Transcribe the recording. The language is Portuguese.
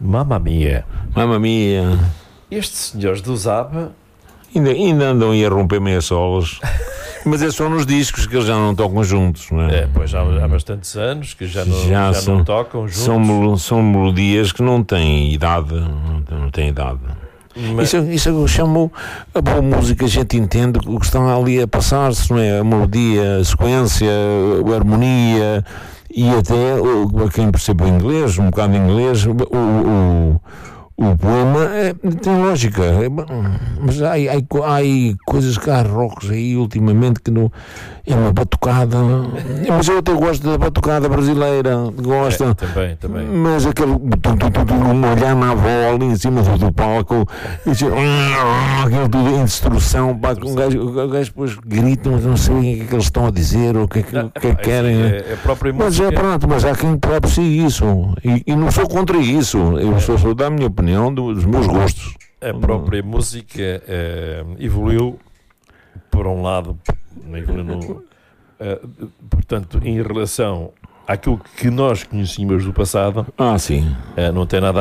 Mamma Mia. Mamma Mia. Estes senhores do Zaba Ainda andam aí a romper meias solas. Mas é só nos discos que eles já não tocam juntos, não é? pois já há bastantes anos que já não tocam juntos. São melodias que não têm idade. Não têm idade. Mas... Isso eu chamo a boa música, a gente entende o que estão ali a passar-se, não é? A melodia, a sequência, a harmonia e até, quem percebe o inglês, um bocado de inglês, o poema tem lógica, mas há coisas que há rocks aí ultimamente que não é uma batucada, mas eu até gosto da batucada brasileira, gosto também. Mas aquele olhar na avó ali em cima do palco e aquilo tudo em destruição, pá, o gajo depois grita, mas não sei o que é que eles estão a dizer ou o que é que querem. É a própria música. Mas há quem aprecie isso e não sou contra isso, eu sou da minha opinião, dos meus gostos. A própria música evoluiu, por um lado, portanto, em relação àquilo que nós conhecíamos do passado, Sim. não tem nada